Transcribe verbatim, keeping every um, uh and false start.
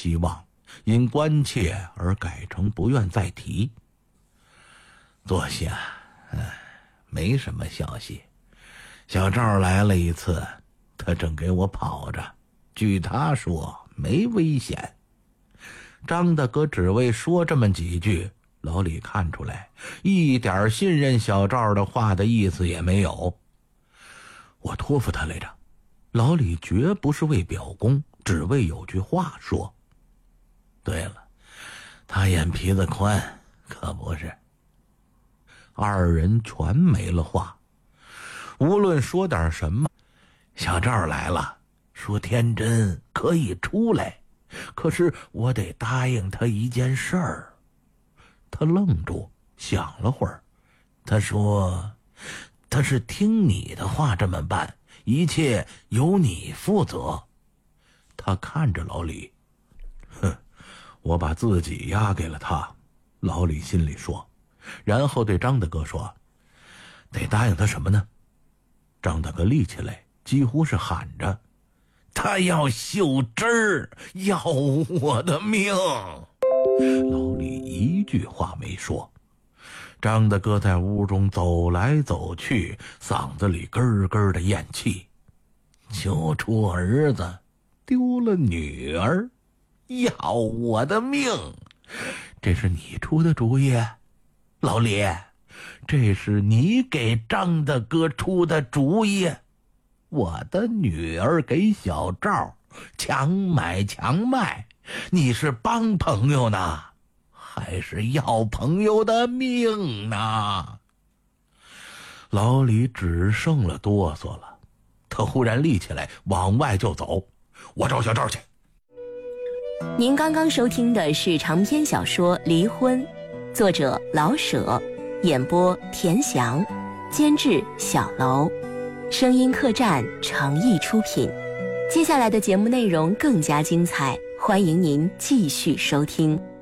希望，因关切而改成不愿再提。坐下，唉，没什么消息。小赵来了一次，他正给我跑着，据他说没危险。张大哥只为说这么几句，老李看出来一点信任小赵的话的意思也没有。我托付他来着，老李绝不是为表功，只为有句话说。对了，他眼皮子宽，可不是。二人全没了话，无论说点什么，小赵来了，说天真可以出来，可是我得答应他一件事儿。他愣住，想了会儿，他说他是听你的话这么办，一切由你负责。他看着老李，哼，我把自己押给了他。老李心里说，然后对张大哥说，得答应他什么呢？张大哥立起来，几乎是喊着，他要秀芝儿，要我的命。老李一句话没说。张大哥在屋中走来走去，嗓子里咯咯的咽气。救出儿子，丢了女儿，要我的命，这是你出的主意？老李，这是你给张大哥出的主意？我的女儿给小赵强买强卖，你是帮朋友呢，还是要朋友的命呢？老李只剩了哆嗦了，他忽然立起来往外就走。我找小赵去。 您刚刚收听的是长篇小说《离婚》，作者老舍，演播田翔，监制小楼，声音客栈诚意出品。接下来的节目内容更加精彩，欢迎您继续收听。